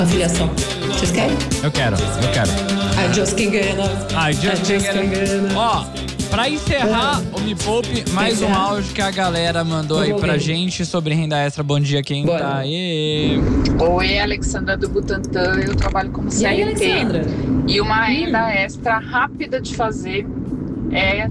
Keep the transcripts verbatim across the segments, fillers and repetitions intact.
a filiação. Vocês querem? Eu quero, eu quero. I just can't get enough. I just, I just can't get enough. Ó, pra encerrar o Me Poupe, mais um áudio que a galera mandou aí pra gente sobre renda extra. Bom dia, quem Bora. tá aí? Oi, Alexandra do Butantã. Eu trabalho como C L T. E aí, Alexandra? E uma renda extra rápida de fazer é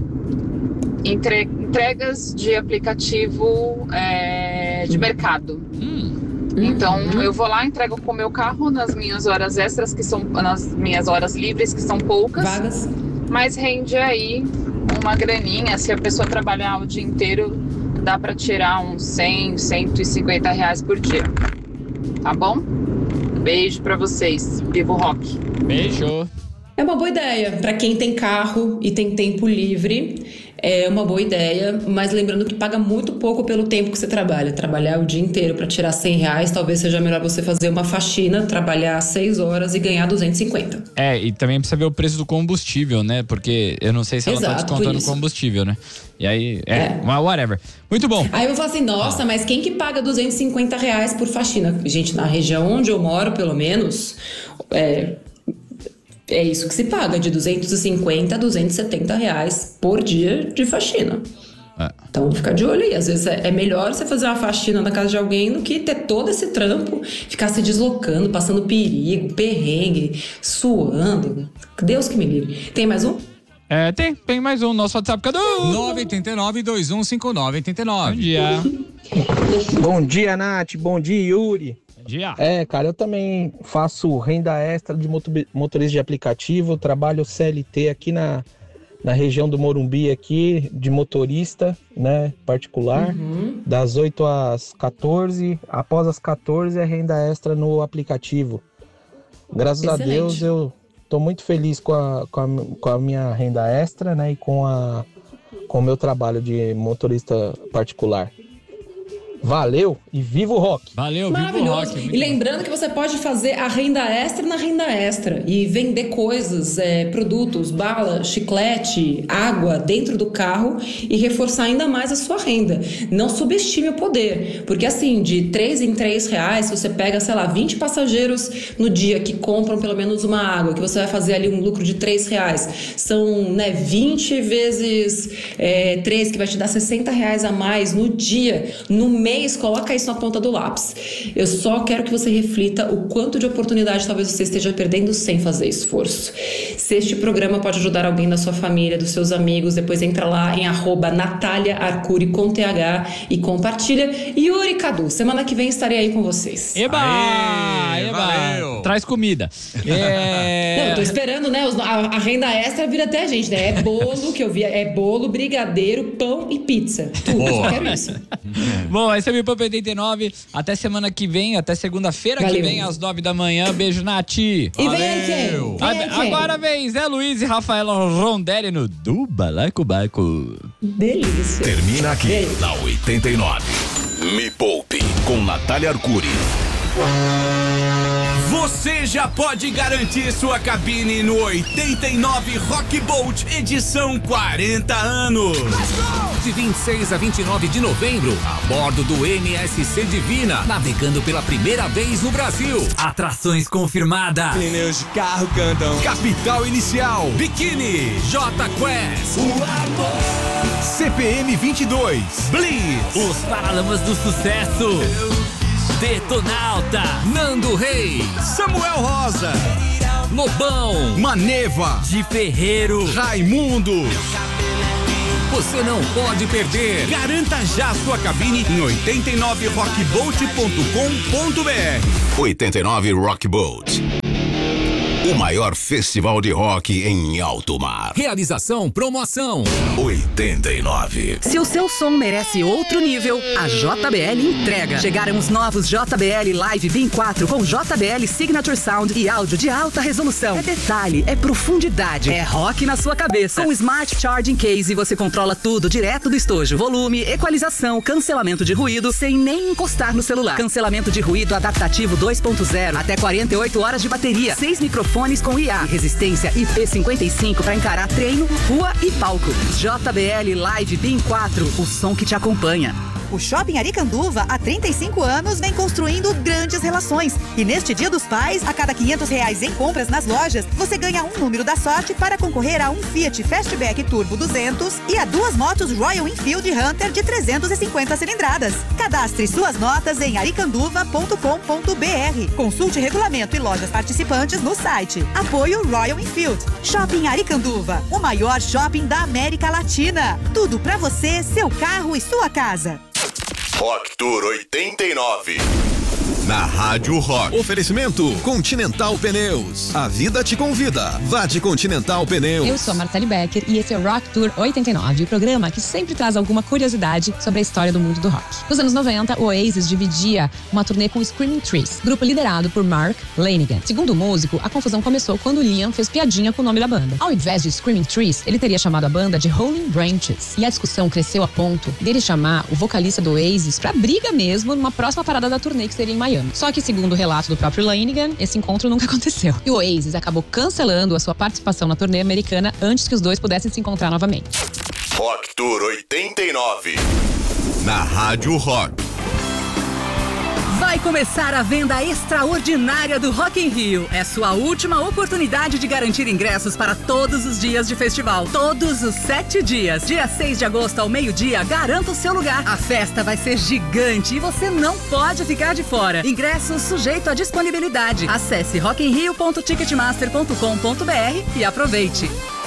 entre- entregas de aplicativo é, de mercado. Hum. Então, eu vou lá, entrego com o meu carro nas minhas horas extras, que são nas minhas horas livres, que são poucas. Vagas. Mas rende aí uma graninha. Se a pessoa trabalhar o dia inteiro, dá pra tirar uns cem, cento e cinquenta reais por dia. Tá bom? Beijo pra vocês. Viva o rock. Beijo. É uma boa ideia. Pra quem tem carro e tem tempo livre, é uma boa ideia. Mas lembrando que paga muito pouco pelo tempo que você trabalha. Trabalhar o dia inteiro pra tirar cem reais, talvez seja melhor você fazer uma faxina, trabalhar seis horas e ganhar duzentos e cinquenta. É, e também precisa ver o preço do combustível, né? Porque eu não sei se ela Exato, tá descontando por o isso. combustível, né? E aí, é, É. mas whatever. Muito bom. Aí eu vou falar assim, nossa, mas quem que paga duzentos e cinquenta reais por faxina? Gente, na região onde eu moro, pelo menos, é, é isso que se paga, de duzentos e cinquenta a duzentos e setenta reais por dia de faxina. É. Então fica de olho aí. Às vezes é é melhor você fazer uma faxina na casa de alguém do que ter todo esse trampo, ficar se deslocando, passando perigo, perrengue, suando. Deus que me livre. Tem mais um? É, tem, tem mais um. Nosso WhatsApp, cadê? nove oito nove, dois um cinco nove oito nove. Bom dia. Bom dia, Nath. Bom dia, Yuri. Bom dia. É, cara, eu também faço renda extra de moto- motorista de aplicativo. Trabalho C L T aqui na, na região do Morumbi, aqui, de motorista, né, particular. Uhum. Das oito às quatorze. Após as quatorze é renda extra no aplicativo. Graças Excelente. a Deus eu tô muito feliz com a, com a, com a minha renda extra, né, e com, a, com o meu trabalho de motorista particular. Valeu e viva o rock! Valeu, viva o Maravilhoso. rock. muito E lembrando que você pode fazer a renda extra na renda extra e vender coisas, é, produtos, bala, chiclete, água dentro do carro e reforçar ainda mais a sua renda. Não subestime o poder, porque assim, de três em três reais, se você pega, sei lá, vinte passageiros no dia que compram pelo menos uma água, que você vai fazer ali um lucro de três reais. São, né, vinte vezes é, três, que vai te dar sessenta reais a mais no dia, no mês. Coloca isso na ponta do lápis. Eu só quero que você reflita o quanto de oportunidade talvez você esteja perdendo sem fazer esforço. Se este programa pode ajudar alguém da sua família, dos seus amigos, depois entra lá em arroba Natália Arcuri com T H e compartilha. Yuri Cadu, semana que vem estarei aí com vocês. Eba! Aê, Eba! valeu. Traz comida. É... Não, eu tô esperando, né? os- A, a renda extra vir até a gente, né? É bolo, que eu vi, é bolo, brigadeiro, pão e pizza. Tudo, Boa. só quero isso. Bom, esse é o Me Poupe oitenta e nove. Até semana que vem, até segunda-feira que Valeu. vem, às nove da manhã. Beijo, Nath. E vem aí quem? Valeu. Vem aí quem? Agora vem Zé Luiz e Rafaela Rondelli no Do Balacobaco. Delícia. Termina aqui, Beijo. na oitenta e nove. Me Poupe, com Natália Arcuri. Você já pode garantir sua cabine no oitenta e nove Rock Bolt, edição quarenta anos. De vinte e seis a vinte e nove de novembro, a bordo do N S C Divina, navegando pela primeira vez no Brasil. Atrações confirmadas. Pneus de carro cantam. Capital Inicial, Biquíni, J Quest, C P M vinte e dois, Blitz, Os Paralamas do Sucesso, Detonauta, Nando Reis, Samuel Rosa, Lobão, Maneva, de Ferreiro, Raimundo. Você não pode perder. Garanta já sua cabine em oitenta e nove rock bolt ponto com ponto b r. oitenta e nove Rock Boat. O maior festival de rock em alto mar. Realização Promoção oitenta e nove. Se o seu som merece outro nível, a J B L entrega. Chegaram os novos J B L Live B I M quatro com J B L Signature Sound e áudio de alta resolução. É detalhe, é profundidade, é rock na sua cabeça. Com o Smart Charging Case você controla tudo direto do estojo. Volume, equalização, cancelamento de ruído sem nem encostar no celular. Cancelamento de ruído adaptativo dois ponto zero, até quarenta e oito horas de bateria. Seis microfones com I A, resistência I P cinquenta e cinco para encarar treino, rua e palco. J B L Live B I M quatro, o som que te acompanha. O Shopping Aricanduva, há trinta e cinco anos, vem construindo grandes relações. E neste Dia dos Pais, a cada quinhentos reais em compras nas lojas, você ganha um número da sorte para concorrer a um Fiat Fastback Turbo duzentos e a duas motos Royal Enfield Hunter de trezentas e cinquenta cilindradas. Cadastre suas notas em aricanduva ponto com ponto b r. Consulte regulamento e lojas participantes no site. Apoio Royal Enfield. Shopping Aricanduva, o maior shopping da América Latina. Tudo pra você, seu carro e sua casa. Rock Tour oitenta e nove. Na Rádio Rock. Oferecimento Continental Pneus. A vida te convida. Vá de Continental Pneus. Eu sou a Marcele Becker e esse é o Rock Tour oitenta e nove, o programa que sempre traz alguma curiosidade sobre a história do mundo do rock. Nos anos noventa, o Oasis dividia uma turnê com o Screaming Trees, grupo liderado por Mark Lanegan. Segundo o músico, a confusão começou quando Liam fez piadinha com o nome da banda. Ao invés de Screaming Trees, ele teria chamado a banda de Rolling Branches. E a discussão cresceu a ponto dele chamar o vocalista do Oasis pra briga mesmo numa próxima parada da turnê que seria em Miami. Só que, segundo o relato do próprio Lanegan, esse encontro nunca aconteceu. E o Oasis acabou cancelando a sua participação na turnê americana antes que os dois pudessem se encontrar novamente. Rock Tour oitenta e nove. Na Rádio Rock. Vai começar a venda extraordinária do Rock in Rio. É sua última oportunidade de garantir ingressos para todos os dias de festival. Todos os sete dias. Dia seis de agosto ao meio-dia, garanta o seu lugar. A festa vai ser gigante e você não pode ficar de fora. Ingressos sujeito à disponibilidade. Acesse rock in rio ponto ticketmaster ponto com ponto b r e aproveite.